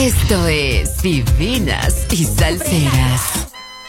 Esto es Divinas y Salseras.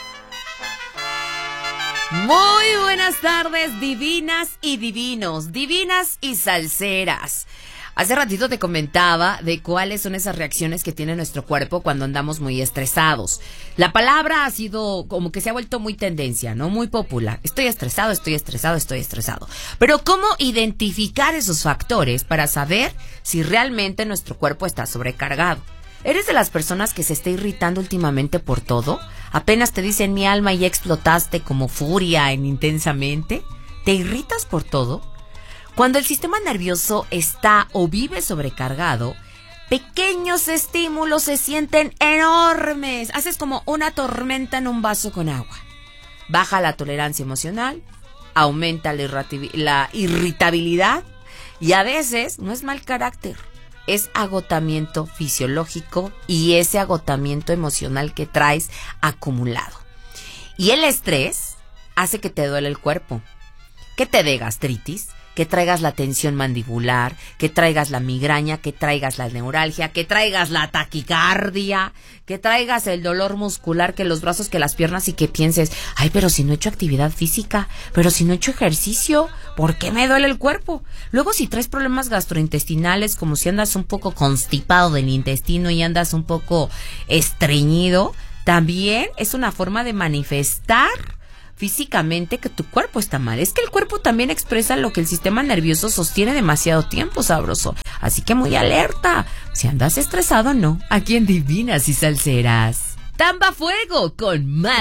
Muy buenas tardes, divinas y divinos, divinas y salseras. Hace ratito te comentaba de cuáles son esas reacciones que tiene nuestro cuerpo cuando andamos muy estresados. La palabra ha sido como que se ha vuelto muy tendencia, ¿no? Muy popular. Estoy estresado, estoy estresado, estoy estresado. Pero ¿cómo identificar esos factores para saber si realmente nuestro cuerpo está sobrecargado? ¿Eres de las personas que se está irritando últimamente por todo? ¿Apenas te dicen mi alma y ya explotaste como furia en intensamente? ¿Te irritas por todo? Cuando el sistema nervioso está o vive sobrecargado, pequeños estímulos se sienten enormes. Haces como una tormenta en un vaso con agua. Baja la tolerancia emocional, aumenta la irritabilidad y a veces no es mal carácter, es agotamiento fisiológico y ese agotamiento emocional que traes acumulado. Y el estrés hace que te duele el cuerpo, que te dé gastritis, que traigas la tensión mandibular, que traigas la migraña, que traigas la neuralgia, que traigas la taquicardia, que traigas el dolor muscular, que los brazos, que las piernas y que pienses, ay, pero si no he hecho actividad física, pero si no he hecho ejercicio, ¿por qué me duele el cuerpo? Luego si traes problemas gastrointestinales, como si andas un poco constipado del intestino y andas un poco estreñido, también es una forma de manifestar físicamente que tu cuerpo está mal. Es que el cuerpo también expresa lo que el sistema nervioso sostiene demasiado tiempo, sabroso. Así que muy alerta. Si andas estresado, no. Aquí en Divinas y Salseras. Tamba Fuego con más